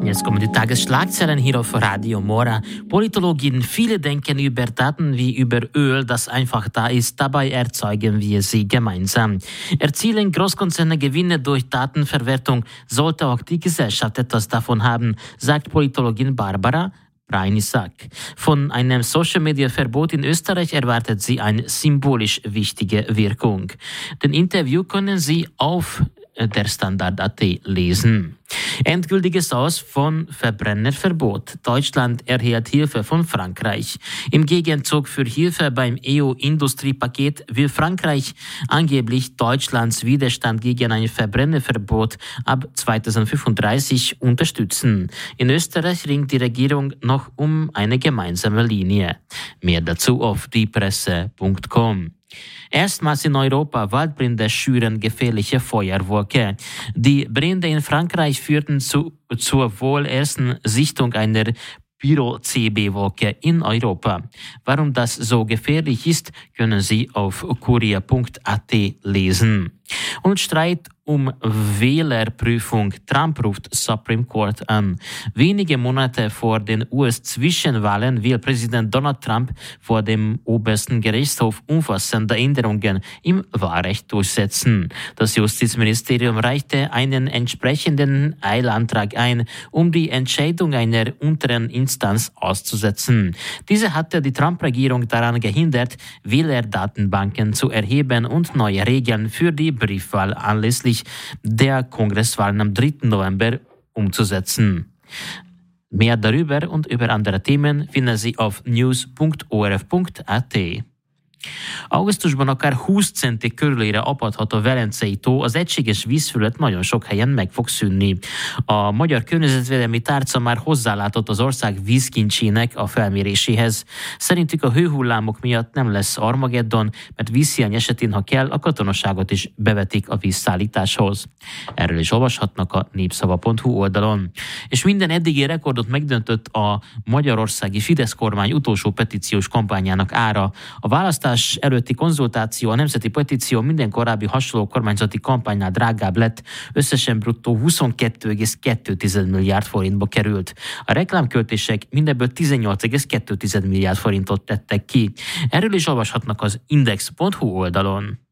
Jetzt kommen die Tagesschlagzeilen hier auf Radio Mora. Politologen, viele denken über Daten wie über Öl, das einfach da ist. Dabei erzeugen wir sie gemeinsam. Erzielen Großkonzerne Gewinne durch Datenverwertung, sollte auch die Gesellschaft etwas davon haben, sagt Politologin Barbara Breinisak. Von einem Social-Media-Verbot in Österreich erwartet sie eine symbolisch wichtige Wirkung. Den Interview können Sie auf der Standard.at lesen. Endgültiges Aus von Verbrennerverbot. Deutschland erhält Hilfe von Frankreich. Im Gegenzug für Hilfe beim EU-Industriepaket will Frankreich angeblich Deutschlands Widerstand gegen ein Verbrennerverbot ab 2035 unterstützen. In Österreich ringt die Regierung noch um eine gemeinsame Linie. Mehr dazu auf diepresse.com. Erstmals in Europa Waldbrände schüren gefährliche Feuerwolke. Die Brände in Frankreich führten zur wohl ersten Sichtung einer Pyro-CB-Wolke in Europa. Warum das so gefährlich ist, können Sie auf kurier.at lesen. Und Streit um Wählerprüfung. Trump ruft Supreme Court an. Wenige Monate vor den US-Zwischenwahlen will Präsident Donald Trump vor dem obersten Gerichtshof umfassende Änderungen im Wahlrecht durchsetzen. Das Justizministerium reichte einen entsprechenden Eilantrag ein, um die Entscheidung einer unteren Instanz auszusetzen. Diese hatte die Trump-Regierung daran gehindert, Wählerdatenbanken zu erheben und neue Regeln für die Briefwahl anlässlich der Kongresswahlen am 3. November umzusetzen. Mehr darüber und über andere Themen finden Sie auf news.orf.at. Augusztusban akár 20 centi körülére apadhat a Velencei tó, az egységes vízfelület nagyon sok helyen meg fog szűnni. A Magyar Környezetvédelmi Tárca már hozzálátott az ország vízkincsének a felméréséhez. Szerintük a hőhullámok miatt nem lesz Armageddon, mert vízhiány esetén, ha kell, a katonaságot is bevetik a vízszállításhoz. Erről is olvashatnak a népszava.hu oldalon. És minden eddigi rekordot megdöntött a magyarországi Fidesz kormány utolsó petíciós kampányának ára. A választás előtti konzultáció, a nemzeti petíció minden korábbi hasonló kormányzati kampánynál drágább lett, összesen bruttó 22,2 milliárd forintba került. A reklámköltések mindebből 18,2 milliárd forintot tettek ki. Erről is olvashatnak az index.hu oldalon.